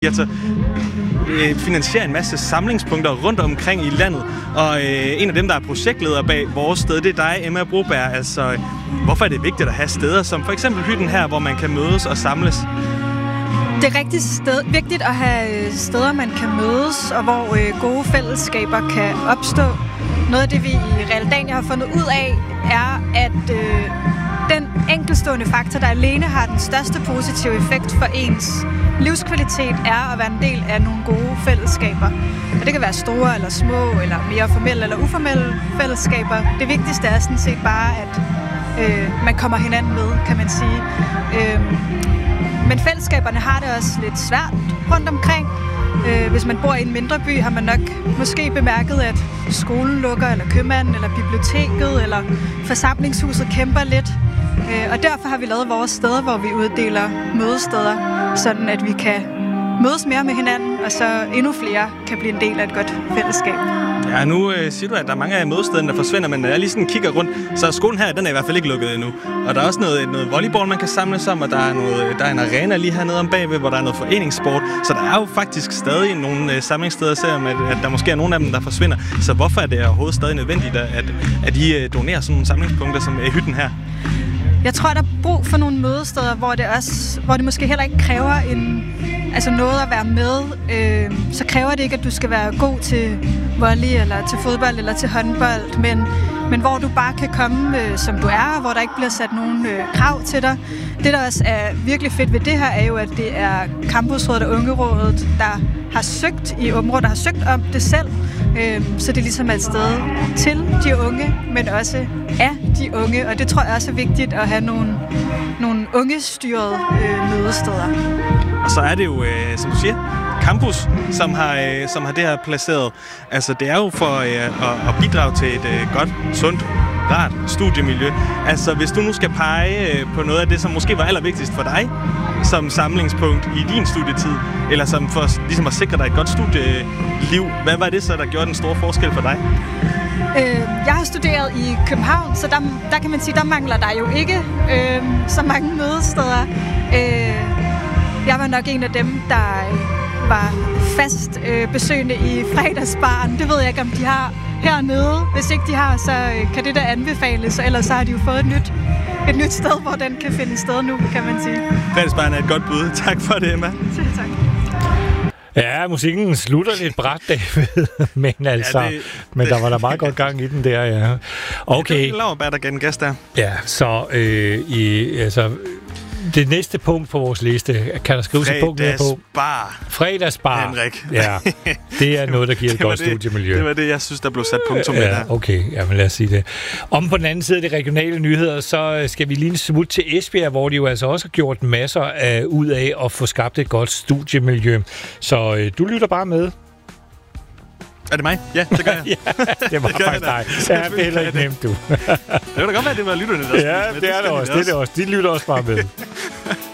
Altså, finansierer en masse samlingspunkter rundt omkring i landet, og en af dem, der er projektleder bag vores sted, det er dig, Emma Broberg. Altså, hvorfor er det vigtigt at have steder som for eksempel Hytten her, hvor man kan mødes og samles? Det er rigtig vigtigt at have steder, man kan mødes, og hvor gode fællesskaber kan opstå. Noget af det, vi i Realdania har fundet ud af, er, at den enkeltstående faktor, der alene har den største positive effekt for ens livskvalitet, er at være en del af nogle gode fællesskaber. Og det kan være store eller små, eller mere formelle eller uformelle fællesskaber. Det vigtigste er sådan set bare, at man kommer hinanden med, kan man sige. Men fællesskaberne har det også lidt svært rundt omkring. Hvis man bor i en mindre by, har man nok måske bemærket, at skolen lukker, eller købmanden, eller biblioteket, eller forsamlingshuset kæmper lidt. Og derfor har vi lavet vores steder, hvor vi uddeler mødesteder, sådan at vi kan mødes mere med hinanden, og så endnu flere kan blive en del af et godt fællesskab. Ja, nu siger du, at der er mange af mødestederne, der forsvinder, men når jeg lige sådan kigger rundt, så skolen her, den er i hvert fald ikke lukket endnu. Og der er også noget volleyball, man kan samles om, og der er en arena lige hernede om bagved, hvor der er noget foreningssport. Så der er jo faktisk stadig nogle samlingssteder, selvom at der måske er nogle af dem, der forsvinder. Så hvorfor er det overhovedet stadig nødvendigt, at I donerer sådan nogle samlingspunkter som Hytten her? Jeg tror, der er brug for nogle mødesteder, hvor det måske heller ikke kræver noget at være med. Så kræver det ikke, at du skal være god til volley, eller til fodbold, eller til håndbold, men hvor du bare kan komme, som du er, og hvor der ikke bliver sat nogen krav til dig. Det, der også er virkelig fedt ved det her, er jo, at det er Campusrådet og Ungerådet, der har søgt i området, der har søgt om det selv. Så det er ligesom et sted til de unge, men også af de unge. Og det tror jeg også er vigtigt at have nogle ungestyrede mødesteder. Og så er det jo, som du siger, Campus, som har det her placeret. Altså, det er jo for at bidrage til et godt, sundt, rart studiemiljø. Altså, hvis du nu skal pege på noget af det, som måske var allervigtigst for dig som samlingspunkt i din studietid, eller som for ligesom at sikre dig et godt studieliv, hvad var det så, der gjorde den store forskel for dig? Jeg har studeret i København, så der kan man sige, der mangler der jo ikke så mange mødesteder. Jeg var nok en af dem, der var fast besøgende i fredagsbaren. Det ved jeg ikke, om de har hernede. Hvis ikke de har, så kan det da anbefales. Ellers så har de jo fået et nyt sted, hvor den kan finde sted nu, kan man sige. Fredagsbaren er et godt bud. Tak for det, Emma. Tak. Ja, musikken slutter lidt brat, David, men altså, men der var der meget godt gang i den der, ja. Okay. Det er Laurbær, der gav en gæst der. Ja, så det næste punkt på vores liste, kan der skrives et punkt mere på? Fredagsbar. Henrik. Ja, det er noget, der giver et godt studiemiljø. Det var det, jeg synes, der blev sat punktum med der. Okay, men lad os sige det. Om på den anden side af de regionale nyheder, så skal vi lige smut til Esbjerg, hvor de jo altså også har gjort masser ud af at få skabt et godt studiemiljø. Så du lytter bare med. Er det mig? Ja, det gør jeg. Ja, det var faktisk dig. Ja, det er heller ikke nemt, du. Det var da godt være, at det var lytterne, der ja, det er det også. Det er det også. De lytter også bare med.